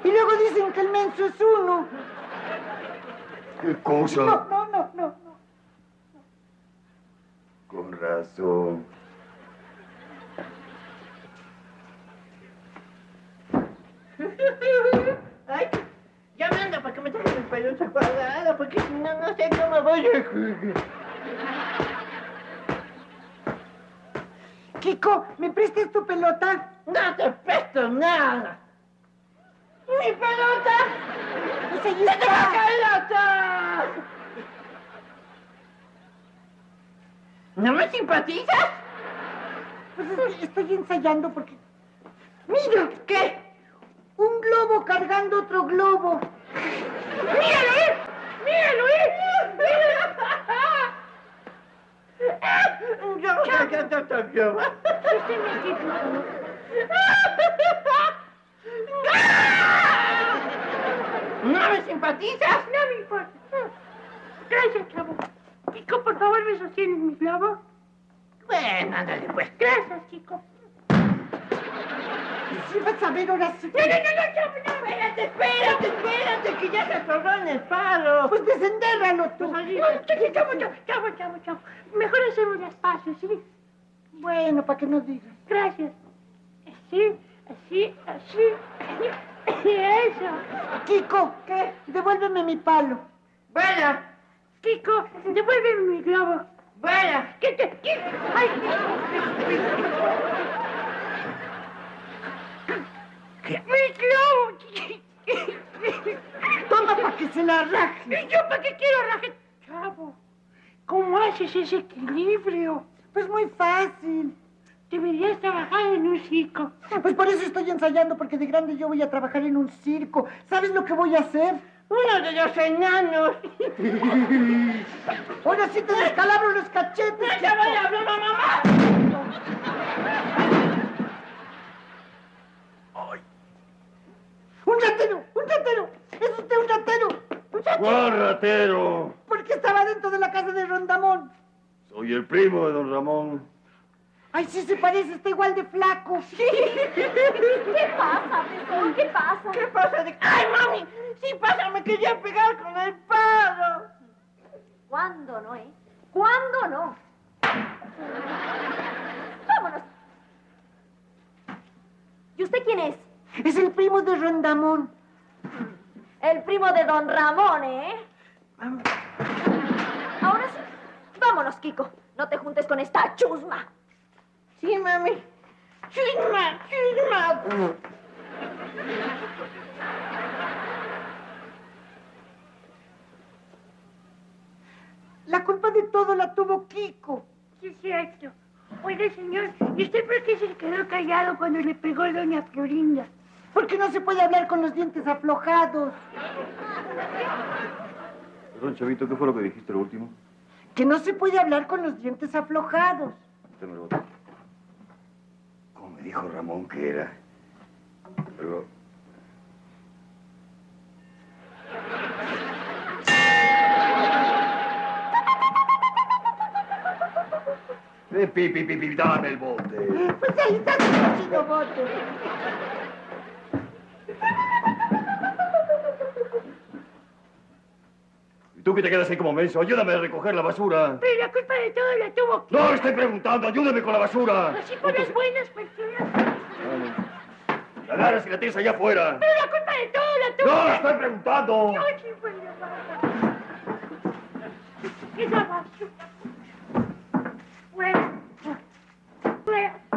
Y luego dicen que el menso es uno. ¿Qué cosa? No. Con razón. Ay, ya me anda para que me traigan el pelota cuadrada, porque si no, no sé cómo voy a jugar. Kiko, ¿me prestas tu pelota? No te presto nada. ¡Mi pelota! Pues ahí ¡La está. pelota! ¿No me simpatizas? Pues es que estoy ensayando porque... ¡Mira! ¿Qué? Un globo cargando otro globo. ¡Míralo, ¡Míralo, Yo. ¿No me simpatizas? No me importa. Gracias, chavo. Kiko, por favor, ¿me sostienes mi globo? Bueno, ándale pues. Gracias, Kiko. Sí vas a ver ahora sí. No, chavo, no. Espérate, que ya se atoró en el palo. Pues desendérralo tú. Chavo. Mejor hacemos las paces, ¿sí? Bueno, para que no digas. Gracias. Así. Eso. Kiko, ¿qué? Devuélveme mi palo. Bueno, Kiko, devuélveme mi globo. bueno. ¡Ay! ¡Mi globo! Toma para que se la raje. ¿Y yo para qué quiero raje? Chavo, ¿cómo haces ese equilibrio? Pues muy fácil. Deberías trabajar en un circo. Pues por eso estoy ensayando, porque de grande yo voy a trabajar en un circo. ¿Sabes lo que voy a hacer? Uno de los enanos. Ahora sí te descalabro los cachetes. ¡Ya vaya a hablar a mamá! ¡Un ratero! ¡Es usted un ratero! ¿Cuál ratero? Porque estaba dentro de la casa de Rondamón. Soy el primo de don Ramón. Ay, sí se parece, está igual de flaco. ¿Qué pasa, tesoro? ¿Qué pasa? ¿Qué pasa? ¡Ay, mami! Sí pasa, me quería pegar con el palo. ¿Cuándo no, ¿Cuándo no? Vámonos. ¿Y usted quién es? Es el primo de Rondamón. El primo de don Ramón, Ahora sí. Vámonos, Kiko. No te juntes con esta chusma. Sí, mami. ¡Chisma! La culpa de todo la tuvo Kiko. Sí, es cierto. Oiga, señor, ¿y usted por qué se quedó callado cuando le pegó doña Florinda? Porque no se puede hablar con los dientes aflojados. Perdón, Chavito, ¿qué fue lo que dijiste lo último? Que no se puede hablar con los dientes aflojados. Dame el bote. ¿Cómo me dijo Ramón que era? Pero... dame el bote. Pues ahí está tu cochino bote. ¿Y tú que te quedas ahí como menso? Ayúdame a recoger la basura. Pero la culpa de todo la tuvo Kiko. No, estoy preguntando. Ayúdame con la basura. Así por las buenas personas. La agarras y la tienes allá afuera. Pero la culpa de todo la tuvo. No, estoy preguntando. Yo sí fue la basura. Esa basura. Fuera.